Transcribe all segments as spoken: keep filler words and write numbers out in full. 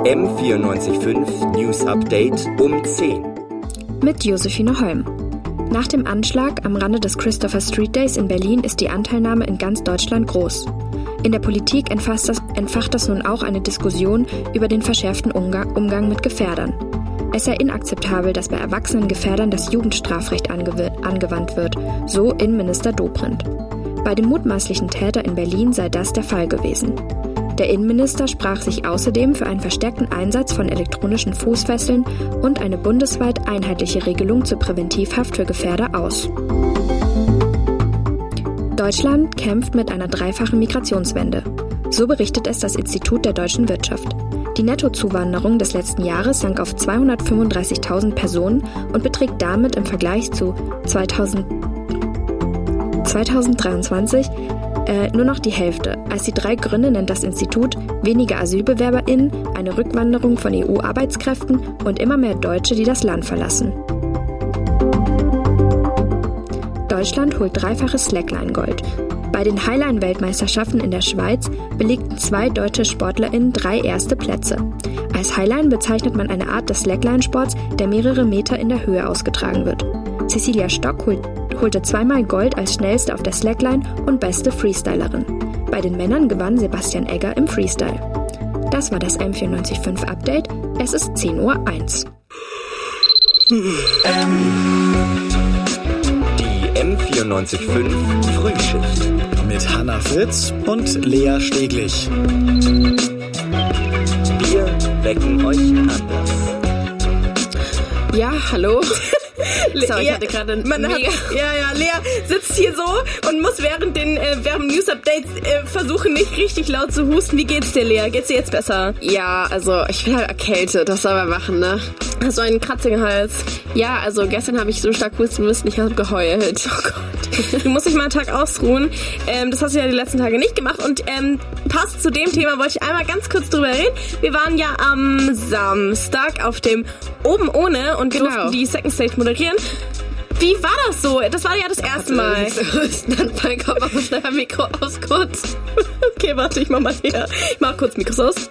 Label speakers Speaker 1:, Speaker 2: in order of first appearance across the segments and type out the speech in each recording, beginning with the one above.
Speaker 1: M vierundneunzig Komma fünf News Update um zehn.
Speaker 2: Mit Josephine Holm. Nach dem Anschlag am Rande des Christopher Street Days in Berlin ist die Anteilnahme in ganz Deutschland groß. In der Politik entfacht das, entfacht das nun auch eine Diskussion über den verschärften Umgang, Umgang mit Gefährdern. Es sei inakzeptabel, dass bei erwachsenen Gefährdern das Jugendstrafrecht angew- angewandt wird, so Innenminister Dobrindt. Bei dem mutmaßlichen Täter in Berlin sei das der Fall gewesen. Der Innenminister sprach sich außerdem für einen verstärkten Einsatz von elektronischen Fußfesseln und eine bundesweit einheitliche Regelung zur Präventivhaft für Gefährder aus. Deutschland kämpft mit einer dreifachen Migrationswende. So berichtet es das Institut der deutschen Wirtschaft. Die Nettozuwanderung des letzten Jahres sank auf zweihundertfünfunddreißigtausend Personen und beträgt damit im Vergleich zu zweitausend, zweitausenddreiundzwanzig äh, nur noch die Hälfte. Als die drei Gründe nennt das Institut weniger AsylbewerberInnen, eine Rückwanderung von E U-Arbeitskräften und immer mehr Deutsche, die das Land verlassen. Deutschland holt dreifaches Slackline-Gold. Bei den Highline-Weltmeisterschaften in der Schweiz belegten zwei deutsche SportlerInnen drei erste Plätze. Als Highline bezeichnet man eine Art des Slackline-Sports, der mehrere Meter in der Höhe ausgetragen wird. Cecilia Stock holt, holte zweimal Gold als schnellste auf der Slackline und beste Freestylerin. Bei den Männern gewann Sebastian Egger im Freestyle. Das war das M vierundneunzig Komma fünf Update. Es ist zehn Uhr eins.
Speaker 1: M vierundneunzig Komma fünf Frühschicht.
Speaker 3: Mit Hannah Fritz und Lea Steglich.
Speaker 1: Wir wecken euch anders.
Speaker 4: Ja, hallo.
Speaker 5: Sorry,
Speaker 4: ich hatte gerade einen mega...
Speaker 5: Hat, ja, ja, Lea sitzt hier so und muss während den äh, während News-Updates äh, versuchen, nicht richtig laut zu husten. Wie geht's dir, Lea? Geht's dir jetzt besser?
Speaker 4: Ja, also ich bin halt erkältet, das soll man machen, ne?
Speaker 5: Hast du einen kratzigen Hals?
Speaker 4: Ja, also gestern habe ich so stark husten müssen, ich habe geheult.
Speaker 5: Oh Gott. Du musst dich mal einen Tag ausruhen. Ähm, das hast du ja die letzten Tage nicht gemacht. Und ähm, passt zu dem Thema, wollte ich einmal ganz kurz drüber reden. Wir waren ja am Samstag auf dem Oben ohne und
Speaker 4: genau.
Speaker 5: durften die Second Stage moderieren. Wie war das so? Das war ja das erste Mal.
Speaker 4: Dann mein Kopf auf das Mikro aus kurz.
Speaker 5: Okay, warte, ich mach mal her. Ich mach kurz Mikros aus.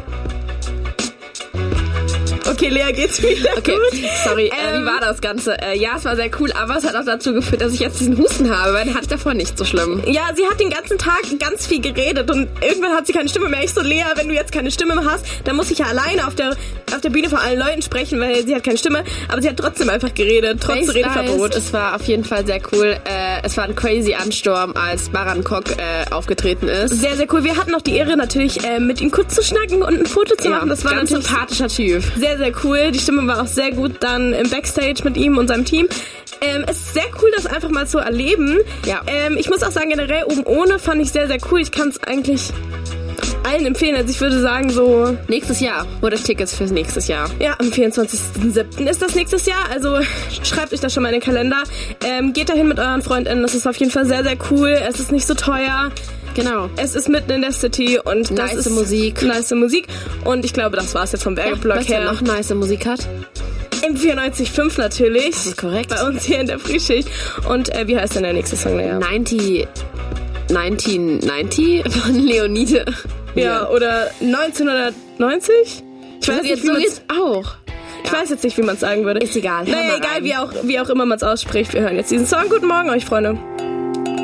Speaker 5: Okay, Lea, geht's wieder
Speaker 4: okay.
Speaker 5: gut?
Speaker 4: Sorry,
Speaker 5: ähm,
Speaker 4: äh, wie war das Ganze? Äh, ja, es war sehr cool, aber es hat auch dazu geführt, dass ich jetzt diesen Husten habe, weil den hatte ich davor nicht so schlimm.
Speaker 5: Ja, sie hat den ganzen Tag ganz viel geredet und irgendwann hat sie keine Stimme mehr. Ich so, Lea, wenn du jetzt keine Stimme mehr hast, dann muss ich ja alleine auf der auf der Bühne vor allen Leuten sprechen, weil sie hat keine Stimme, aber sie hat trotzdem einfach geredet, trotz Redeverbot.
Speaker 4: Es war auf jeden Fall sehr cool. Äh, es war ein crazy Ansturm, als Baran Kok äh, aufgetreten ist.
Speaker 5: Sehr, sehr cool. Wir hatten noch die Ehre, natürlich äh, mit ihm kurz zu schnacken und ein Foto zu machen.
Speaker 4: Ja,
Speaker 5: das war
Speaker 4: ganz
Speaker 5: natürlich
Speaker 4: sympathischer Typ.
Speaker 5: Sehr, sehr cool. Die Stimme war auch sehr gut dann im Backstage mit ihm und seinem Team. Ähm, es ist sehr cool, das einfach mal zu erleben.
Speaker 4: Ja.
Speaker 5: Ähm, ich muss auch sagen, generell oben ohne fand ich sehr, sehr cool. Ich kann es eigentlich allen empfehlen. Also ich würde sagen so...
Speaker 4: Nächstes Jahr. Oder Tickets fürs nächstes Jahr.
Speaker 5: Ja, am vierundzwanzigsten siebten ist das nächstes Jahr. Also schreibt euch das schon mal in den Kalender. Ähm, geht dahin mit euren FreundInnen. Das ist auf jeden Fall sehr, sehr cool. Es ist nicht so teuer.
Speaker 4: Genau.
Speaker 5: Es ist mitten in der City und
Speaker 4: nice
Speaker 5: das ist
Speaker 4: Musik.
Speaker 5: Nice Musik. Und ich glaube, das war es jetzt vom Werbeblock
Speaker 4: ja,
Speaker 5: her.
Speaker 4: Wer noch nice Musik hat?
Speaker 5: M vierundneunzig Komma fünf natürlich.
Speaker 4: Das ist korrekt.
Speaker 5: Bei uns hier in der Frühschicht. Und äh, wie heißt denn der nächste Song? Ja?
Speaker 4: neunzig neunzehnhundertneunzig von Leonide.
Speaker 5: Ja, ja, oder neunzehnhundertneunzig? Ich weiß
Speaker 4: so
Speaker 5: nicht, wie man es
Speaker 4: auch.
Speaker 5: Ich
Speaker 4: ja.
Speaker 5: weiß jetzt nicht, wie man es sagen würde.
Speaker 4: Ist egal.
Speaker 5: Naja, egal, wie auch, wie auch immer man es ausspricht. Wir hören jetzt diesen Song. Guten Morgen euch, Freunde.